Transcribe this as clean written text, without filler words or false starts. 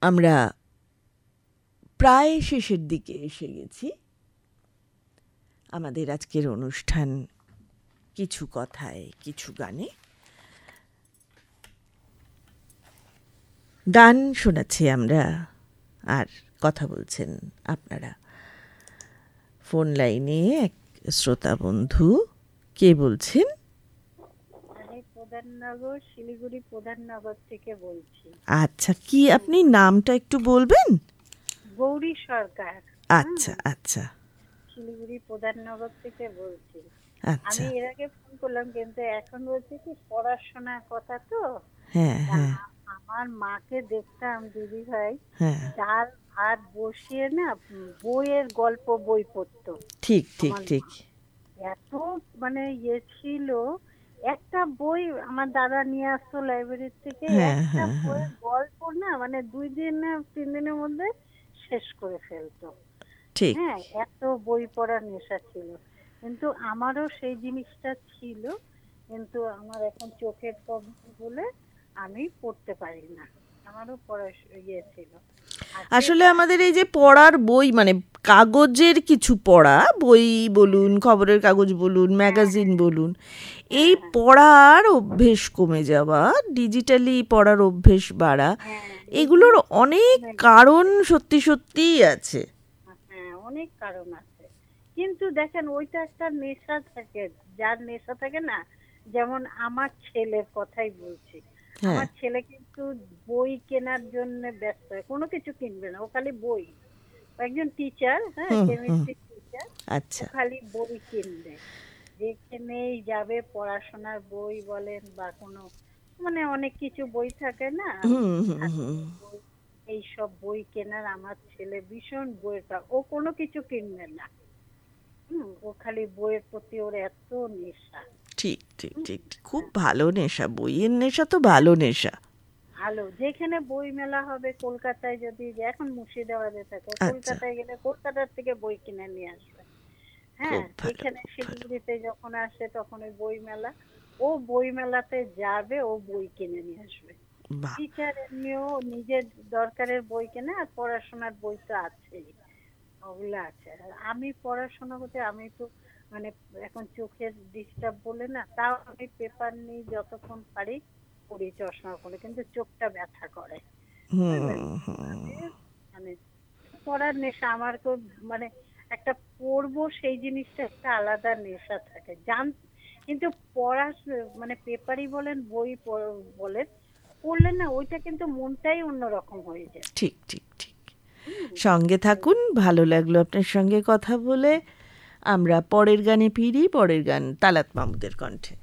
আমরা প্রায় শেষের দিকে এসে গেছি। আমাদের আজকের অনুষ্ঠান কিছু কথায় কিছু গানে। গান শোনাচ্ছি আমরা, আর কথা বলছেন আপনারা। ফোন লাইনে এক শ্রোতা বন্ধু, কে বলছেন? প্রধাননগর, শিলিগুড়ি প্রধাননগর থেকে বলছি। আচ্ছা, কি আপনি নামটা একটু বলবেন? গৌরী সরকার। আচ্ছা আচ্ছা, শিলিগুড়ি প্রধাননগর থেকে বলছি। আচ্ছা, আমি এর আগে ফোন করলাম, কিন্তু এখন বলছি কি পড়াশোনার কথা তো। হ্যাঁ হ্যাঁ আমার মাকে দেখতাম দিদি ভাই হ্যাঁ, ডাল ভাত বসিয়ে না বইয়ের গল্প বই পড়তো। ঠিক ঠিক ঠিক। এত মানে ছিল, একটা বই আমার দাদা নিয়ে আসতো লাইব্রেরি থেকে, একটা বইয়ের গল্প না মানে 2 দিন না 3 দিনের মধ্যে শেষ করে ফেলতো। ঠিক। হ্যাঁ, এত বই পড়ার নেশা ছিল। কিন্তু আমারও সেই জিনিসটা ছিল, কিন্তু আমার এখন চোখের প্রবলেম বলে আমি পড়তে পারি না। আমারও পড়ার ছিল। আসলে আমাদের এই যে পড়ার বই, মানে কাগজের কিছু পড়া বই বলুন, খবরের কাগজ বলুন, ম্যাগাজিন বলুন, এই পড়ার অভ্যেস কমে যাওয়া, ডিজিটালি পড়ার অভ্যেস বাড়া, এগুলোর অনেক কারণ সত্যি সত্যিই আছে। হ্যাঁ, অনেক কারণ আছে। কিন্তু দেখেন, ওইটা একটা নেশা থাকে, যার নেশা থাকে না। যেমন আমার ছেলের কথাই বলছি, আমার ছেলে কিন্তু বই কেনার জন্য ব্যস্ত, কোনো কিছু কিনবে না, ও খালি বই। একজন টিচার, হ্যাঁ, কেমিস্ট্রি টিচার। আচ্ছা, খালি বই কিনবে, যেখানেই যাবে পড়াশোনার বই বলেন বা কোনো মানে অনেক কিছু বই থাকে না, এই সব বই কেনার আমার ছেলে ভীষণ বইটা, ও কোনো কিছু কিনবে না। ও খালি বইয়ের প্রতি ওর এত নেশা। ঠিক ঠিক ঠিক, খুব ভালো নেশা, বইয়ের নেশা তো ভালো নেশা। ভালো, যেখানে বই মেলা হবে কলকাতায়, যদি এখন মুর্শিদাবাদে থাকে, কলকাতায় গেলে কলকাতার থেকে বই কিনে নিয়ে আসবে। হ্যাঁ, এখানে শিলিগুড়িতে যখন আসে তখন ওই বই মেলা, ও বই মেলাতে যাবে, ও বই কিনে নিয়ে আসবে। টিচার এমনিও নিজের দরকারের বই কেনে, আর পড়াশোনার বই তো আছেই, ওগুলো আছে। আমি পড়াশোনা করতে, আমি তো মানে এখন চোখের ডিস্টার্ব বলে না, তাও আমি পেপার নিয়ে যতক্ষণ পারি পড়ি চশমা করে, কিন্তু চোখটা ব্যথা করে। মানে পড়ার নেশা আমার খুব, মানে একটা পড়বো সেই জিনিসটা একটা আলাদা নেশা থাকে কিন্তু পড়া মানে পেপারই বলেন বই বলেন, পড়লে না ওইটা কিন্তু মনটাই অন্যরকম হয়ে যায়। ঠিক ঠিক ঠিক। সঙ্গে থাকুন, ভালো লাগলো আপনার সঙ্গে কথা বলে। আমরা পরের গানে ফিরি, পরের গান তালাত মাহমুদের কণ্ঠে।